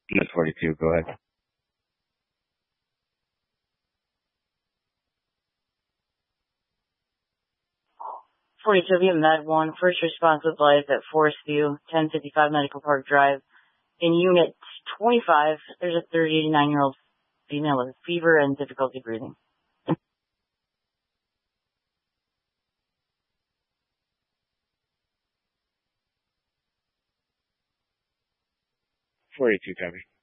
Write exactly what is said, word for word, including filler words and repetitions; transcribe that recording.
That's forty-two. Go ahead. forty-two, we have Med one, first response with life at Forest View, ten fifty-five Medical Park Drive. In Unit twenty-five, there's a thirty-nine-year-old female with fever and difficulty breathing. forty-two, copy.